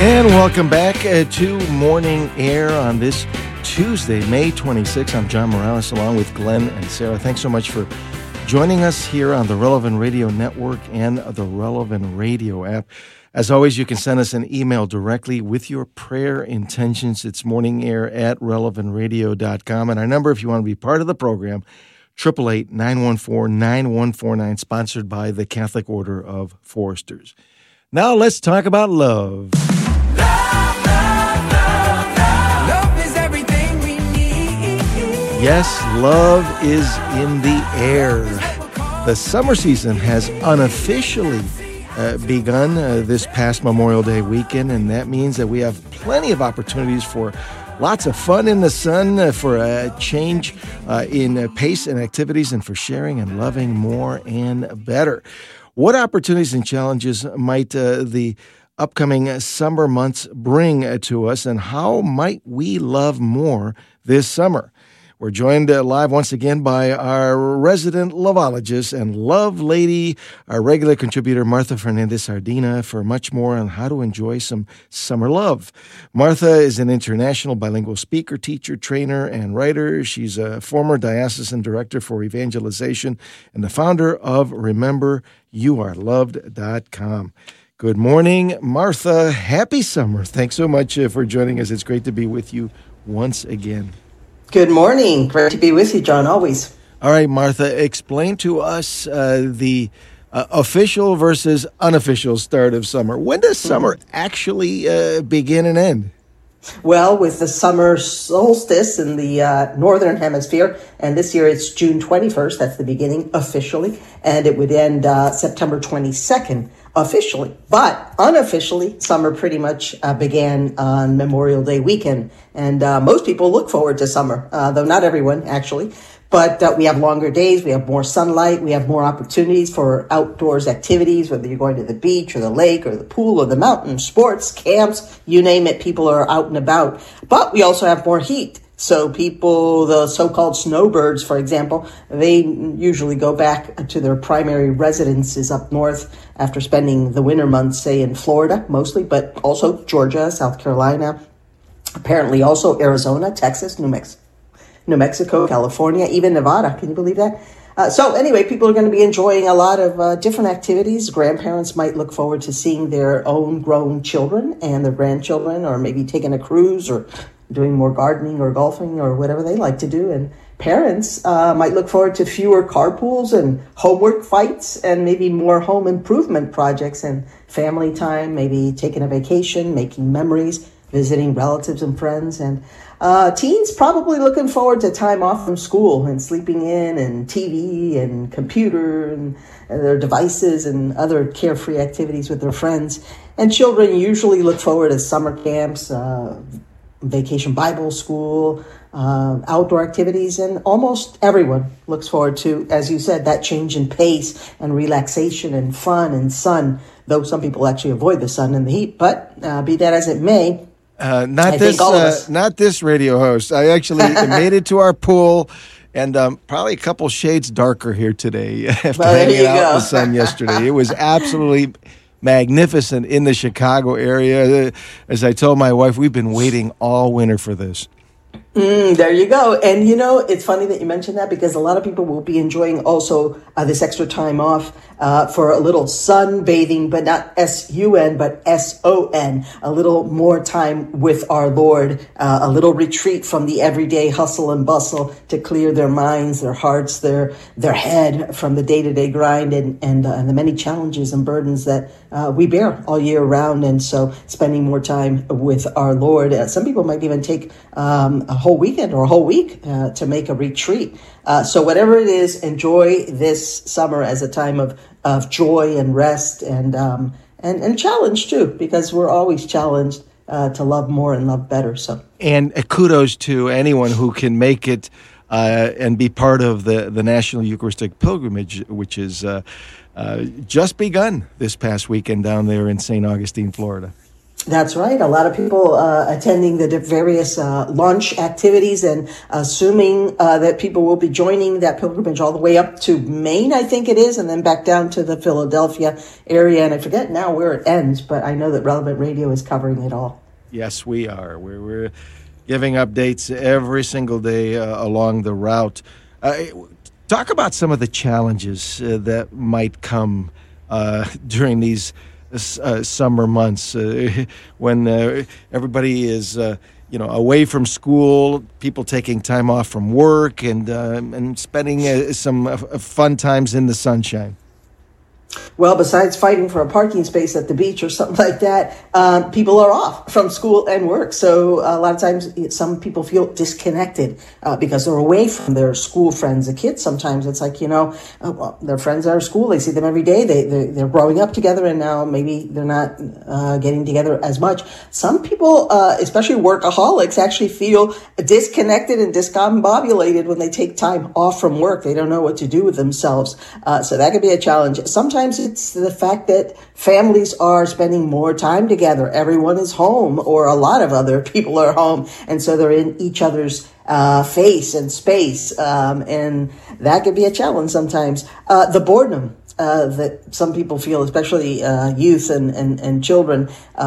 And welcome back to Morning Air on this Tuesday, May 26th. I'm John Morales along with Glenn and Sarah. Thanks so much for joining us here on the Relevant Radio Network and the Relevant Radio app. As always, you can send us an email directly with your prayer intentions. It's morningair@relevantradio.com. And our number, if you want to be part of the program, 888-914-9149, sponsored by the Catholic Order of Foresters. Now let's talk about love. Yes, love is in the air. The summer season has unofficially begun this past Memorial Day weekend, and that means that we have plenty of opportunities for lots of fun in the sun, for a change in pace and activities, and for sharing and loving more and better. What opportunities and challenges might the upcoming summer months bring to us, and how might we love more this summer? We're joined live once again by our resident lovologist and love lady, our regular contributor, Martha Fernandez-Sardina, for much more on how to enjoy some summer love. Martha is an international bilingual speaker, teacher, trainer, and writer. She's a former diocesan director for evangelization and the founder of RememberYouAreLoved.com. Good morning, Martha. Happy summer. Thanks so much for joining us. It's great to be with you once again. Good morning. Great to be with you, John, always. All right, Martha, explain to us the official versus unofficial start of summer. When does summer actually begin and end? Well, with the summer solstice in the northern hemisphere, and this year it's June 21st, that's the beginning officially, and it would end September 22nd officially. But unofficially, summer pretty much began on Memorial Day weekend, and most people look forward to summer, though not everyone, actually. But we have longer days, we have more sunlight, we have more opportunities for outdoors activities, whether you're going to the beach or the lake or the pool or the mountain, sports, camps, you name it, people are out and about. But we also have more heat. So people, the so-called snowbirds, for example, they usually go back to their primary residences up north after spending the winter months, say in Florida mostly, but also Georgia, South Carolina, apparently also Arizona, Texas, New Mexico, California, even Nevada. Can you believe that? So anyway, people are going to be enjoying a lot of different activities. Grandparents might look forward to seeing their own grown children and their grandchildren, or maybe taking a cruise or doing more gardening or golfing or whatever they like to do. And parents might look forward to fewer carpools and homework fights and maybe more home improvement projects and family time, maybe taking a vacation, making memories, visiting relatives and friends. And teens probably looking forward to time off from school and sleeping in and TV and computer and their devices and other carefree activities with their friends. And children usually look forward to summer camps, vacation Bible school, outdoor activities, and almost everyone looks forward to, as you said, that change in pace and relaxation and fun and sun, though some people actually avoid the sun and the heat. But be that as it may, not this radio host. I actually made it to our pool, and probably a couple shades darker here today after hanging out in the sun yesterday. It was absolutely magnificent in the Chicago area. As I told my wife, we've been waiting all winter for this. There you go. And, you know, it's funny that you mentioned that because a lot of people will be enjoying also this extra time off for a little sunbathing, but not S-U-N, but S-O-N, a little more time with our Lord, a little retreat from the everyday hustle and bustle to clear their minds, their hearts, their head from the day-to-day grind and the many challenges and burdens that we bear all year round. And so spending more time with our Lord. Some people might even take a whole weekend or a whole week to make a retreat. So whatever it is, enjoy this summer as a time of joy and rest and challenge too, because we're always challenged to love more and love better. So and kudos to anyone who can make it and be part of the National Eucharistic Pilgrimage, which is just begun this past weekend down there in St. Augustine, Florida. That's right. A lot of people attending the various launch activities and assuming that people will be joining that pilgrimage all the way up to Maine, I think it is, and then back down to the Philadelphia area. And I forget now where it ends, but I know that Relevant Radio is covering it all. Yes, we are. We're giving updates every single day along the route. Talk about some of the challenges that might come during these summer months when everybody is away from school, people taking time off from work and spending some fun times in the sunshine. Well, besides fighting for a parking space at the beach or something like that, people are off from school and work. So a lot of times some people feel disconnected because they're away from their school friends. The kids, sometimes it's like, well, their friends are at school. They see them every day. They're growing up together, and now maybe they're not getting together as much. Some people, especially workaholics, actually feel disconnected and discombobulated when they take time off from work. They don't know what to do with themselves. So that could be a challenge. Sometimes it's the fact that families are spending more time together. Everyone is home, or a lot of other people are home, and so they're in each other's face and space, and that could be a challenge sometimes. The boredom that some people feel, especially youth and children,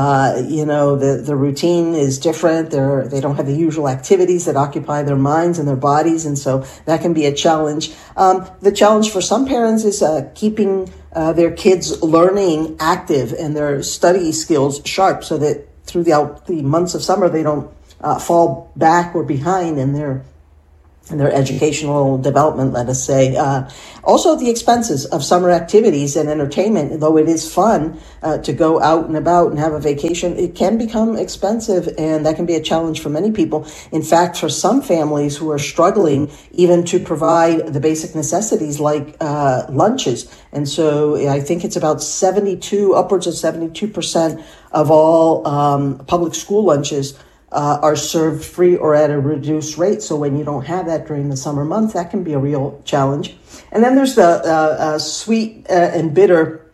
the routine is different. They don't have the usual activities that occupy their minds and their bodies, and so that can be a challenge. The challenge for some parents is keeping their kids learning active and their study skills sharp, so that throughout the months of summer they don't fall back or behind in their educational development, let us say. Also, the expenses of summer activities and entertainment, though it is fun to go out and about and have a vacation, it can become expensive, and that can be a challenge for many people. In fact, for some families who are struggling even to provide the basic necessities like lunches. And so I think it's about upwards of 72% of all public school lunches are served free or at a reduced rate. So when you don't have that during the summer months, that can be a real challenge. And then there's the sweet and bitter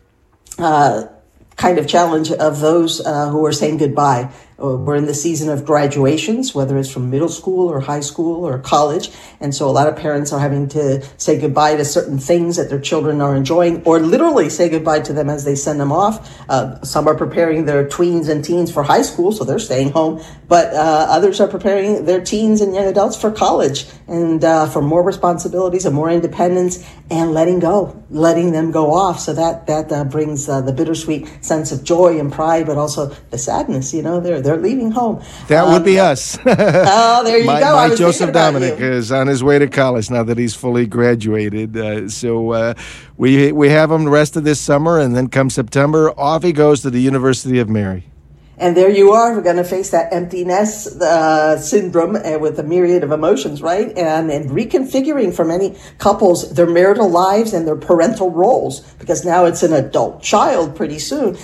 kind of challenge of those who are saying goodbye. We're in the season of graduations, whether it's from middle school or high school or college. And so a lot of parents are having to say goodbye to certain things that their children are enjoying, or literally say goodbye to them as they send them off. Some are preparing their tweens and teens for high school, so they're staying home. But others are preparing their teens and young adults for college and for more responsibilities and more independence and letting them go off. So that brings the bittersweet sense of joy and pride, but also the sadness. They're leaving home. That would be us. Oh, there you go. My Joseph Dominic is on his way to college now that he's fully graduated. So we have him the rest of this summer, and then come September, off he goes to the University of Mary. And there you are. We're going to face that empty nest syndrome with a myriad of emotions, right? And reconfiguring for many couples their marital lives and their parental roles, because now it's an adult child pretty soon,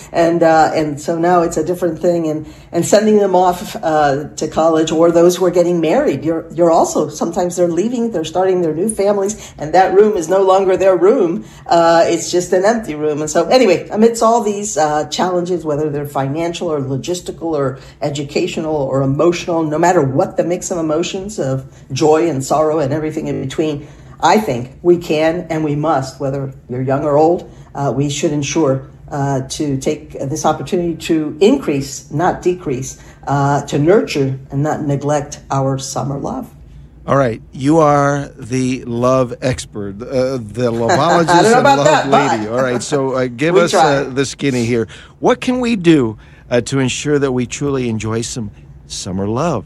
and so now it's a different thing. And sending them off to college, or those who are getting married, you're also, sometimes they're leaving, they're starting their new families, and that room is no longer their room. It's just an empty room. And so anyway, amidst all these challenges, whether they're financial or logistical or educational or emotional, no matter what the mix of emotions of joy and sorrow and everything in between, I think we can and we must, whether you're young or old, we should ensure to take this opportunity to increase, not decrease, to nurture and not neglect our summer love. All right, you are the love expert, the lovologist I don't know and about love that, lady. but All right, so give us the skinny here. What can we do to ensure that we truly enjoy some summer love?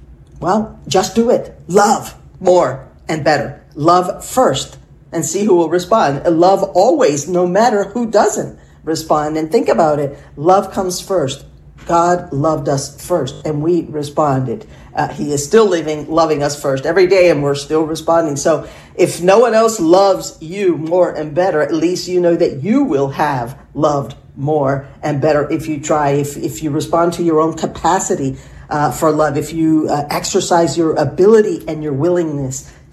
Well, just do it. Love more and better. Love first and see who will respond. Love always, no matter who doesn't respond. And think about it. Love comes first. God loved us first, and we responded. He is still loving us first every day, and we're still responding. So if no one else loves you more and better, at least you know that you will have loved more and better if you try, if you respond to your own capacity for love, if you exercise your ability and your willingness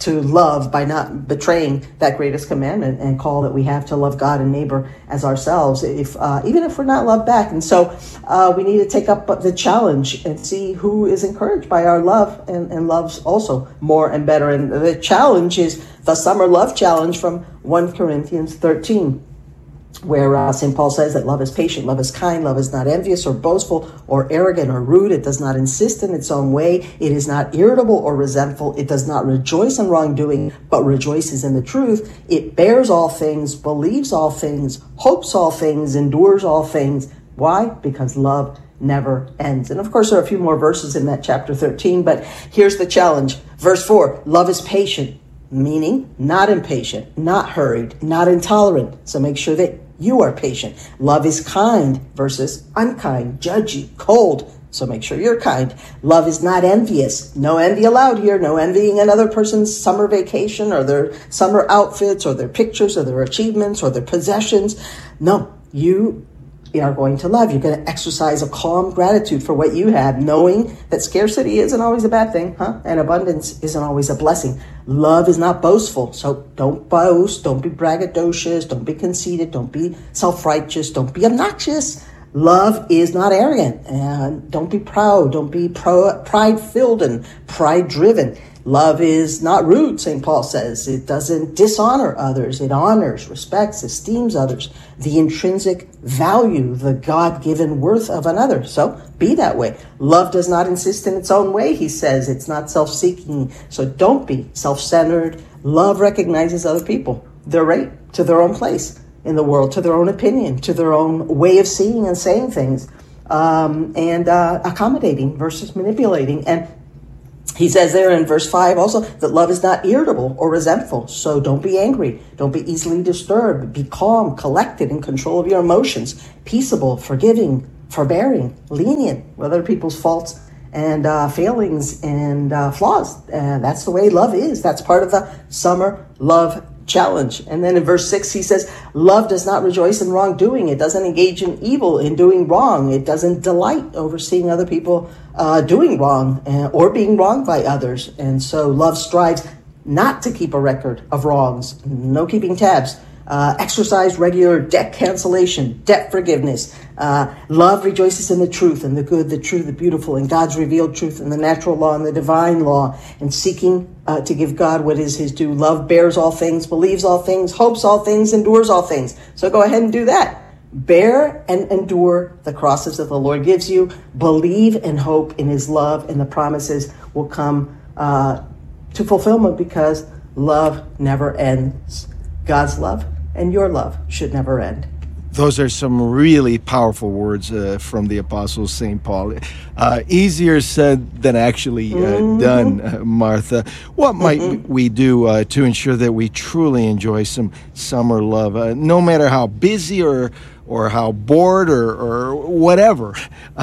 to love by not betraying that greatest commandment and call that we have to love God and neighbor as ourselves, even if we're not loved back. And so we need to take up the challenge and see who is encouraged by our love and loves also more and better. And the challenge is the Summer Love Challenge from 1 Corinthians 13. Where St. Paul says that love is patient, love is kind, love is not envious or boastful or arrogant or rude. It does not insist in its own way. It is not irritable or resentful. It does not rejoice in wrongdoing, but rejoices in the truth. It bears all things, believes all things, hopes all things, endures all things. Why? Because love never ends. And of course, there are a few more verses in that chapter 13, but here's the challenge. Verse 4, love is patient, meaning not impatient, not hurried, not intolerant. So make sure that you are patient. Love is kind versus unkind, judgy, cold. So make sure you're kind. Love is not envious. No envy allowed here. No envying another person's summer vacation or their summer outfits or their pictures or their achievements or their possessions. No, you are going to love. You're going to exercise a calm gratitude for what you have, knowing that scarcity isn't always a bad thing, and abundance isn't always a blessing. Love is not boastful. So don't boast. Don't be braggadocious. Don't be conceited. Don't be self-righteous. Don't be obnoxious. Love is not arrogant. And don't be proud. Don't be pride-filled and pride-driven. Love is not rude, St. Paul says. It doesn't dishonor others. It honors, respects, esteems others. The intrinsic value, the God-given worth of another. So be that way. Love does not insist in its own way, he says. It's not self-seeking. So don't be self-centered. Love recognizes other people, their right to their own place in the world, to their own opinion, to their own way of seeing and saying things, and accommodating versus manipulating. And he says there in verse 5 also that love is not irritable or resentful. So don't be angry. Don't be easily disturbed. Be calm, collected, in control of your emotions, peaceable, forgiving, forbearing, lenient with other people's faults and failings and flaws. That's the way love is. That's part of the Summer Love Challenge. And then in verse 6, he says, love does not rejoice in wrongdoing. It doesn't engage in evil, in doing wrong. It doesn't delight over seeing other people doing wrong or being wronged by others. And so love strives not to keep a record of wrongs, no keeping tabs. Exercise regular debt cancellation, debt forgiveness. Love rejoices in the truth and the good, the true, the beautiful, and God's revealed truth and the natural law and the divine law, and seeking to give God what is his due. Love bears all things, believes all things, hopes all things, endures all things. So go ahead and do that. Bear and endure the crosses that the Lord gives you. Believe and hope in his love, and the promises will come to fulfillment because love never ends. God's love and your love should never end. Those are some really powerful words from the Apostle St. Paul. Easier said than actually done, Martha. What might we do to ensure that we truly enjoy some summer love, no matter how busy or how bored or whatever,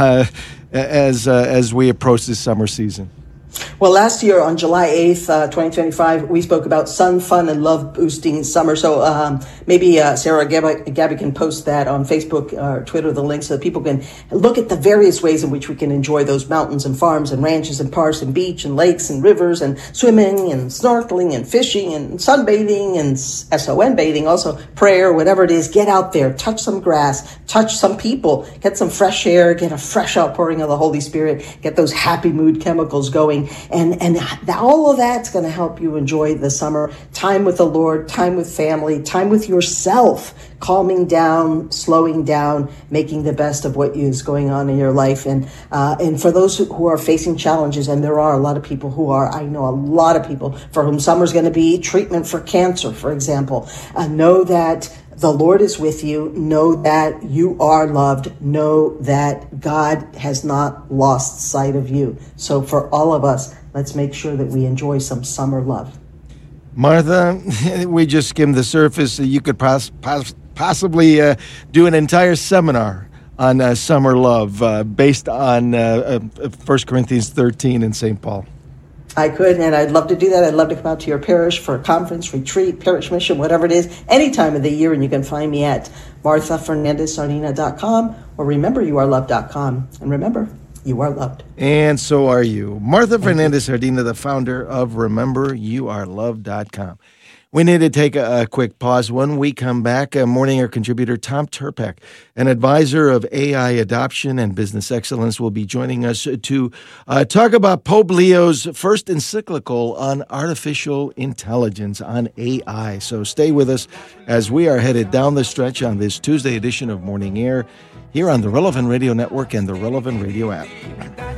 as we approach this summer season? Well, last year on July 8th, 2025, we spoke about sun, fun, and love-boosting summer. So maybe Sarah or Gabby can post that on Facebook or Twitter, the link, so that people can look at the various ways in which we can enjoy those mountains and farms and ranches and parks and beach and lakes and rivers and swimming and snorkeling and fishing and sunbathing and SON bathing, also prayer, whatever it is. Get out there, touch some grass, touch some people, get some fresh air, get a fresh outpouring of the Holy Spirit, get those happy mood chemicals going. And all of that's going to help you enjoy the summer. Time with the Lord, time with family, time with yourself, calming down, slowing down, making the best of what is going on in your life. And for those who are facing challenges, and there are a lot of people who are, I know a lot of people for whom summer's going to be treatment for cancer, for example, know that the Lord is with you. Know that you are loved. Know that God has not lost sight of you. So for all of us, let's make sure that we enjoy some summer love. Martha, we just skimmed the surface. You could possibly do an entire seminar on summer love based on 1 Corinthians 13 and St. Paul. I could, and I'd love to do that. I'd love to come out to your parish for a conference, retreat, parish mission, whatever it is, any time of the year. And you can find me at marthafernandezsardina.com or rememberyouarelove.com. And remember, You are loved. And so are you. Martha Fernandez-Hardina, the founder of RememberYouAreLoved.com. We need to take a quick pause. When we come back, Morning Air contributor Tom Turpak, an advisor of AI adoption and business excellence, will be joining us to talk about Pope Leo's first encyclical on artificial intelligence, on AI. So stay with us as we are headed down the stretch on this Tuesday edition of Morning Air here on the Relevant Radio Network and the Relevant Radio app.